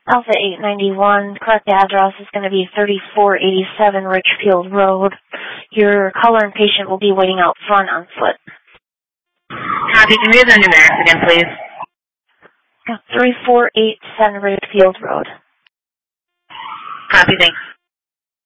Alpha 891, correct address is going to be 3487 Richfield Road. Your caller and patient will be waiting out front on foot. Copy. Can we have the numerics again, please? 3487 Richfield Road. Copy. Thanks.